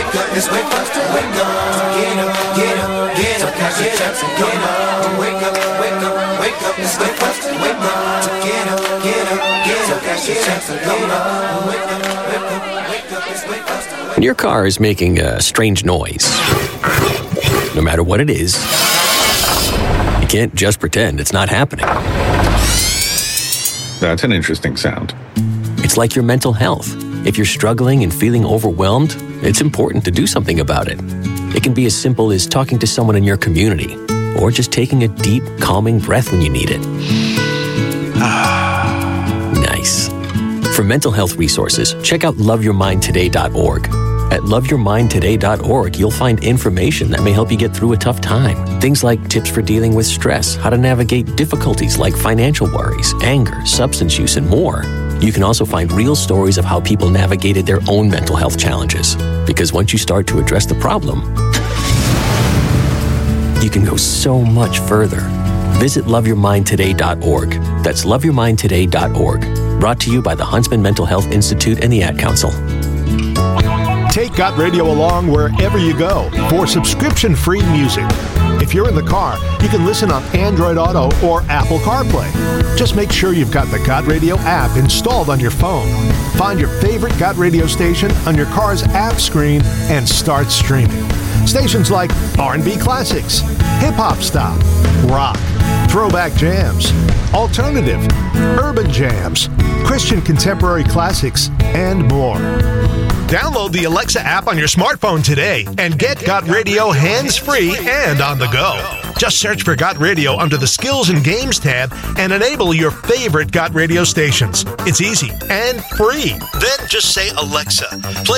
wake up, it's wake up, wake up. Get up, get up, get up, cash your checks and get up. Wake up, wake up, wake up, it's wake up, wake up. Get up, get up, get up, cash your checks and get up. Wake up, wake up, wake up, it's wake up. When your car is making a strange noise, no matter what it is, you can't just pretend it's not happening. That's an interesting sound. It's like your mental health. If you're struggling and feeling overwhelmed, it's important to do something about it. It can be as simple as talking to someone in your community, or just taking a deep, calming breath when you need it. Nice. For mental health resources, check out loveyourmindtoday.org. At loveyourmindtoday.org, you'll find information that may help you get through a tough time. Things like tips for dealing with stress, how to navigate difficulties like financial worries, anger, substance use, and more. You can also find real stories of how people navigated their own mental health challenges. Because once you start to address the problem, you can go so much further. Visit loveyourmindtoday.org. That's loveyourmindtoday.org. Brought to you by the Huntsman Mental Health Institute and the Ad Council. Take Got Radio along wherever you go for subscription-free music. If you're in the car, you can listen on Android Auto or Apple CarPlay. Just make sure you've got the Got Radio app installed on your phone. Find your favorite Got Radio station on your car's app screen and start streaming. Stations like R&B classics, hip-hop style, rock, throwback jams, alternative, urban jams, Christian contemporary classics, and more. Download the Alexa app on your smartphone today and get Got Radio hands-free and on the go. Just search for Got Radio under the Skills and Games tab and enable your favorite Got Radio stations. It's easy and free. Then just say, Alexa, play